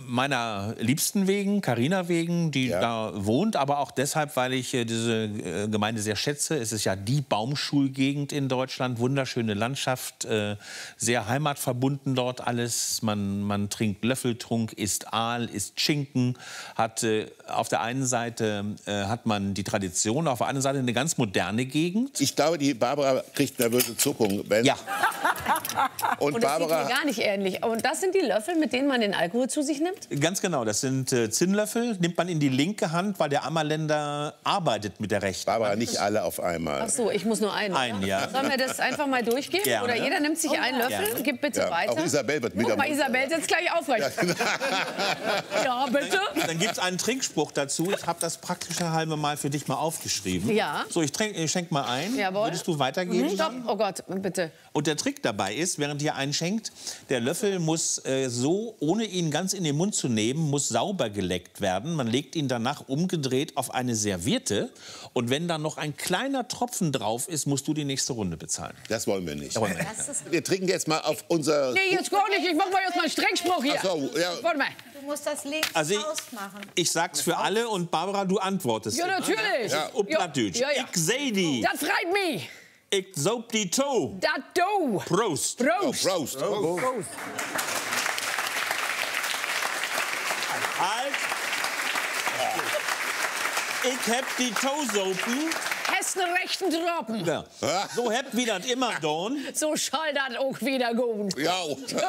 meiner Liebsten wegen, Carina wegen, die da wohnt, aber auch deshalb, weil ich diese Gemeinde sehr schätze. Es ist ja die Baumschulgegend in Deutschland, wunderschöne Landschaft, sehr heimatverbunden dort alles. Man trinkt Löffeltrunk, isst Aal, isst Schinken, hat auf der einen Seite hat man die Tradition, auf der anderen Seite eine ganz moderne Gegend. Ich glaube, die Barbara kriegt nervöse Zuckungen. Ja. Und das Barbara sieht mir gar nicht ähnlich. Und das sind die Löffel, mit denen man den Alkohol zu sich nimmt? Ganz genau, das sind Zinnlöffel, nimmt man in die linke Hand, weil der Ammerländer arbeitet mit der rechten. Barbara, nicht alle auf einmal. Ach so, ich muss nur einen. Einen, ja. Sollen wir das einfach mal durchgeben? Gerne. Oder jeder nimmt sich einen Löffel, Gerne. gibt bitte Ja, weiter. auch Isabel wird wieder... Guck mal, Isabel setzt gleich aufrecht. Ja, bitte. Dann gibt es einen Trinkspruch dazu. Ich habe das praktische halbe Mal für dich mal aufgeschrieben. Ja. So, ich schenk mal ein. Jawohl. Würdest du weitergeben? Stopp, oh Gott, bitte. Und der Trick dabei ist, während ihr einschenkt, der Löffel muss so, ohne ihn ganz in den Mund zu nehmen, muss sauber geleckt werden. Man legt ihn danach umgedreht auf eine Serviette. Und wenn dann noch ein kleiner Tropfen drauf ist, musst du die nächste Runde bezahlen. Das wollen wir nicht. wollen wir nicht. Wir trinken jetzt mal auf unser... Nee, jetzt gar nicht. Ich mach mal jetzt mal einen Strengspruch hier. Ach so, ja. Warte mal. Du musst das links Also ausmachen. ich sag's für alle und Barbara, du antwortest. Ja, natürlich. Ja, auf Plattdeutsch. Ja, ja. Ich seh die. Das freut mich. Ich soap die Toe. Das du. Prost. Prost. Oh, Prost. Oh. Halt. Ich hab die Toesopen. Hast einen rechten Tropfen. Ja. So habt wie das immer don. So schall das auch wieder gut. Ja.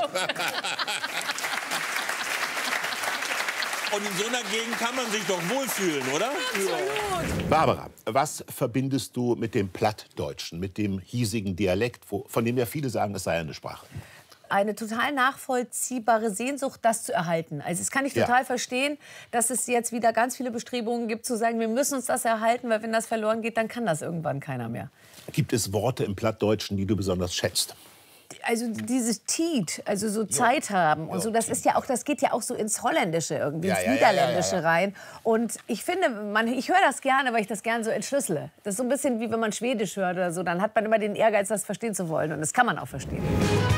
Und in so einer Gegend kann man sich doch wohlfühlen, oder? Absolut. Barbara, was verbindest du mit dem Plattdeutschen, mit dem hiesigen Dialekt, von dem ja viele sagen, es sei eine Sprache? Eine total nachvollziehbare Sehnsucht, das zu erhalten. Also das kann ich total verstehen, dass es jetzt wieder ganz viele Bestrebungen gibt, zu sagen, wir müssen uns das erhalten, weil wenn das verloren geht, dann kann das irgendwann keiner mehr. Gibt es Worte im Plattdeutschen, die du besonders schätzt? Also dieses Tiet, also so Zeit haben und so, das ist ja auch, das geht ja auch so ins Holländische irgendwie, ins Niederländische rein. Und ich finde, ich höre das gerne, weil ich das gerne so entschlüssele. Das ist so ein bisschen wie wenn man Schwedisch hört oder so, dann hat man immer den Ehrgeiz, das verstehen zu wollen und das kann man auch verstehen.